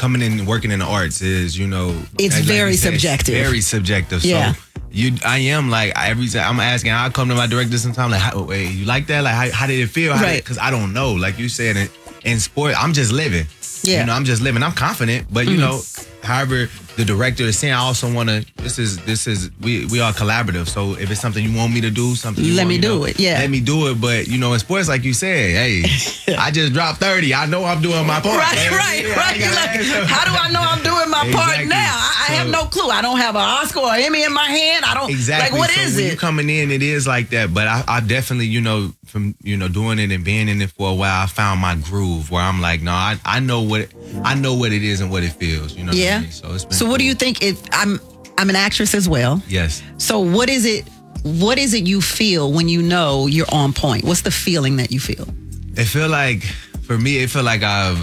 coming in and working in the arts is, it's very subjective. Very subjective. Yeah. So I am like, every time I'm asking, I'll come to my director sometimes, like, wait, you like that? Like, how did it feel? Right. Because I don't know. Like you said, in sport, I'm just living. Yeah. I'm just living. I'm confident, but however the director is saying, I also want to. We are collaborative. So if it's something you want me to do, let me do it. Yeah, let me do it. But in sports, like you said, hey, I just dropped 30. I know I'm doing my part. Right. You're like, how do I know I'm doing my part now? I have no clue. I don't have an Oscar or Emmy in my hand. I don't. Exactly. Like, what is when it? You coming in, it is like that. But I definitely, from doing it and being in it for a while, I found my groove where I'm like, no, I know what it is and what it feels. You know. Yeah. What I mean? So it's been. So what do you think? I'm an actress as well. Yes. So what is it? What is it you feel when you know you're on point? What's the feeling that you feel? It feel like, for me, it feel like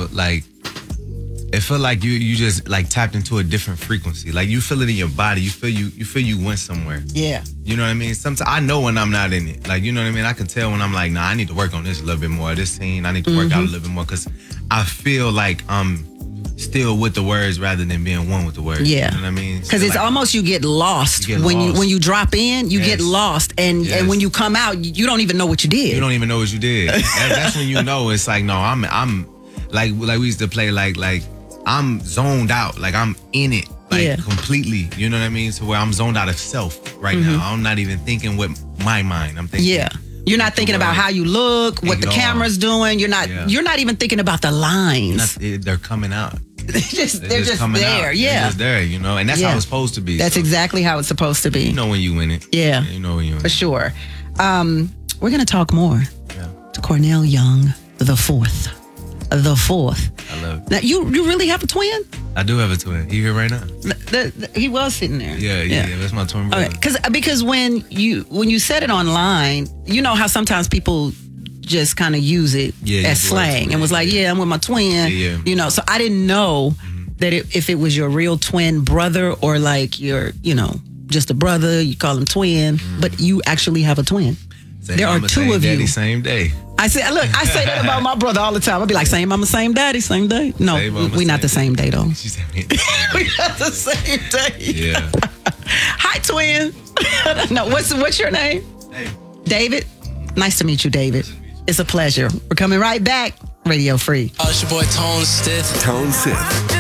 you just like tapped into a different frequency. Like you feel it in your body. You feel you went somewhere. Yeah. You know what I mean? Sometimes I know when I'm not in it. Like, you know what I mean? I can tell when I'm like, nah, I need to work on this a little bit more. This scene, I need to work out a little bit more, because I feel like I'm still with the words rather than being one with the words. Yeah. You know what I mean? Because it's like, almost you get lost when you drop in. You get lost, and when you come out, you don't even know what you did. You don't even know what you did. That's when you know it's like, no, I'm like we used to play like I'm zoned out, like I'm in it, like completely. You know what I mean? So where I'm zoned out of self right now. I'm not even thinking with my mind. I'm thinking. Yeah. You're not thinking about how you look, what the camera's doing. You're not even thinking about the lines. They're coming out. they're just there. Out. Yeah. They're just there, and that's how it's supposed to be. That's exactly how it's supposed to be. You know when you win it. Yeah. You know when you win it. For sure. We're going to talk more to Cornell Young, the fourth. I love it. Now, you really have a twin? I do have a twin. You here right now? He was sitting there. Yeah. That's my twin brother. Okay. Because when you said it online, you know how sometimes people just kind of use it as slang and was like, I'm with my twin. Yeah. So I didn't know that if it was your real twin brother or like your, just a brother, you call him twin, but you actually have a twin. There are two of you. Same day. I say that about my brother all the time. I'll be like, same mama, same daddy, same day. No, we not the same day though. We not the same day. Yeah. Hi, twin. No, what's your name? David. Nice to meet you, David. It's a pleasure. We're coming right back. Radio Free. Oh, it's your boy Tone Sith. Tone Sith.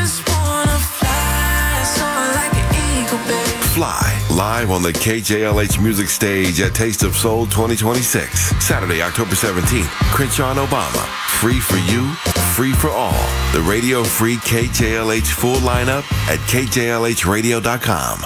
Fly live on the KJLH Music Stage at Taste of Soul 2026. Saturday, October 17th. Crenshaw and Obama. Free for you, free for all. The Radio Free KJLH full lineup at kjlhradio.com.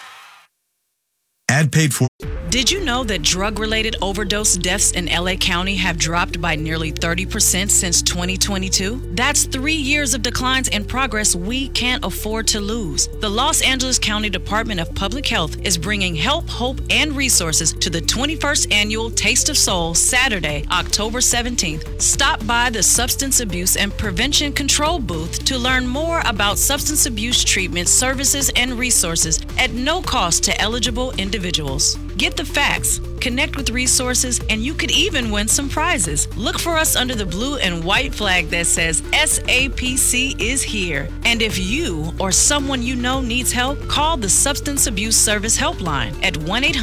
Ad paid for. Did you know that drug-related overdose deaths in LA County have dropped by nearly 30% since 2022? That's 3 years of declines in progress we can't afford to lose. The Los Angeles County Department of Public Health is bringing help, hope, and resources to the 21st Annual Taste of Soul, Saturday, October 17th. Stop by the Substance Abuse and Prevention Control booth to learn more about substance abuse treatment, services, and resources at no cost to eligible individuals. Get the facts, connect with resources, and you could even win some prizes. Look for us under the blue and white flag that says SAPC is here. And if you or someone you know needs help, call the Substance Abuse Service Helpline at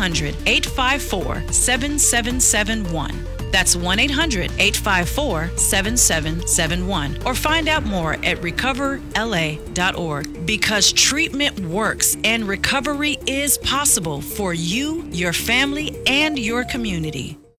1-800-854-7771. That's 1-800-854-7771. Or find out more at recoverla.org. Because treatment works and recovery is possible for you, your family, and your community.